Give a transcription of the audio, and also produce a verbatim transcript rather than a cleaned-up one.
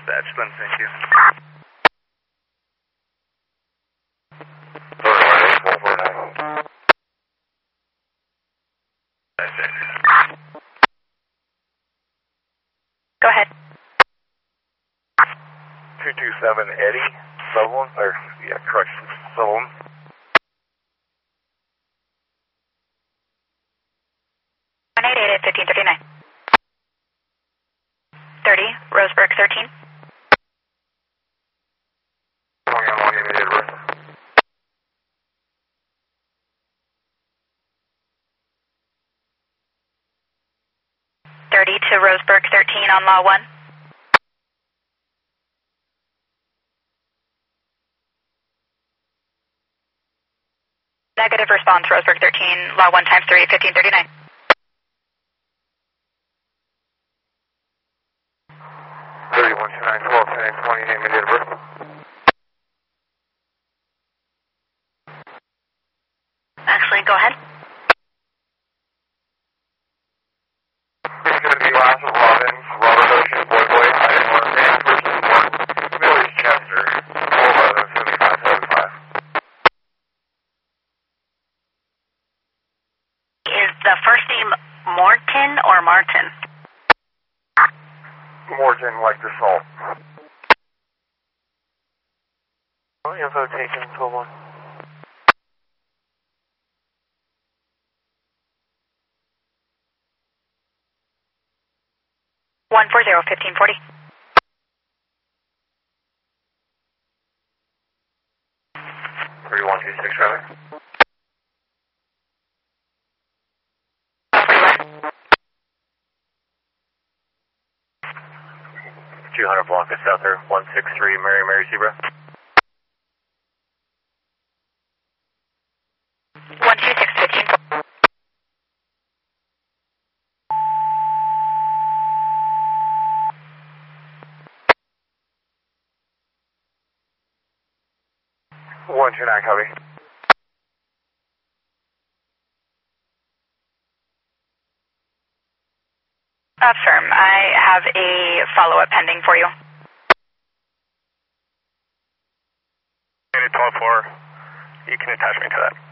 Dispatch, Lynn, thank you. Go ahead. two two seven Eddie, Sutherland, or, yeah, correction, Sutherland. one eight eight eight, fifteen thirty-nine. thirty, Roseburg thirteen. thirty to Roseburg thirteen on Law one. Negative response, Roseburg thirteen, Law one times three, fifteen thirty-nine. thirty-one two nine twelve, ten twenty, name and date of birth. Actually, go ahead. It's going to be last of Robin, Robert Ocean, Boy Boy, item one, man, person one, Millie's Chester, four eleven, seventy-five seventy-five. Is the first name Morton or Martin? Morton, like the salt. Info taken, twelve one. one four zero, fifteen forty. thirty-one two six, traffic. two hundred Blanca Souther, one six three, Mary Mary Zebra. one two six, fifteen. one two nine, copy. Affirm. I have a follow-up pending for you. twelve four, you can attach me to that.